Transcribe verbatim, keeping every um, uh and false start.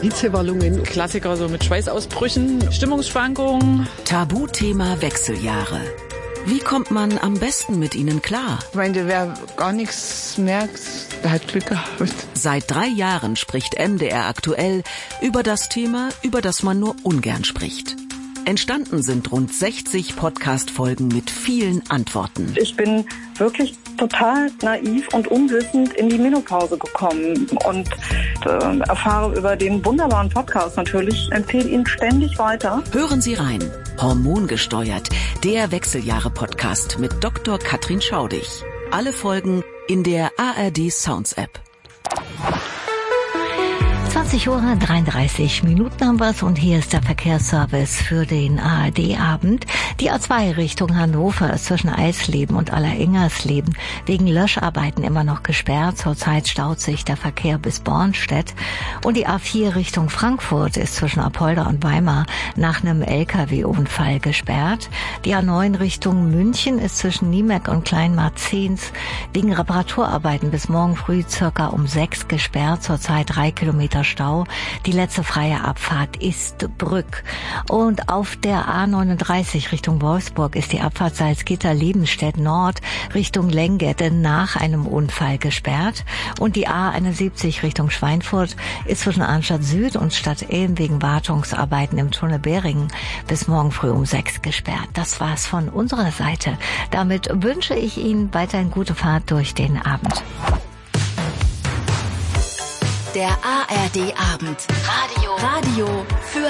Hitzewallungen. Klassiker so mit Schweißausbrüchen, Stimmungsschwankungen. Tabuthema Wechseljahre. Wie kommt man am besten mit ihnen klar? Ich meine, wer gar nichts merkt, der hat Glück gehabt. Seit drei Jahren spricht M D R aktuell über das Thema, über das man nur ungern spricht. Entstanden sind rund sechzig Podcast-Folgen mit vielen Antworten. Ich bin wirklich total naiv und unwissend in die Menopause gekommen und äh, erfahre über den wunderbaren Podcast natürlich, empfehle ihn ständig weiter. Hören Sie rein. Hormongesteuert, der Wechseljahre-Podcast mit Doktor Katrin Schaudig. Alle Folgen in der A R D Sounds App. zwanzig Uhr dreiunddreißig Minuten haben wir's und hier ist der Verkehrsservice für den A R D-Abend. Die A zwei Richtung Hannover ist zwischen Eisleben und Allerengersleben wegen Löscharbeiten immer noch gesperrt. Zurzeit staut sich der Verkehr bis Bornstedt. Und die A vier Richtung Frankfurt ist zwischen Apolda und Weimar nach einem L K W-Unfall gesperrt. Die A neun Richtung München ist zwischen Niemeck und Kleinmarzens wegen Reparaturarbeiten bis morgen früh circa um sechs gesperrt. Zurzeit drei Kilometer Stau. Die letzte freie Abfahrt ist Brück. Und auf der A neununddreißig Richtung Wolfsburg ist die Abfahrt Salzgitter-Lebenstedt Nord Richtung Lenggette nach einem Unfall gesperrt. Und die A einundsiebzig Richtung Schweinfurt ist zwischen Arnstadt Süd und Stadt Ilm wegen Wartungsarbeiten im Tunnel Beringen bis morgen früh um sechs gesperrt. Das war's von unserer Seite. Damit wünsche ich Ihnen weiterhin gute Fahrt durch den Abend. Der A R D-Abend. Radio. Radio für